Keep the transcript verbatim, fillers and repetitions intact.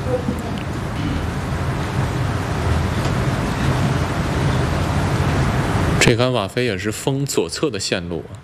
这杆瓦菲也是封左侧的线路啊。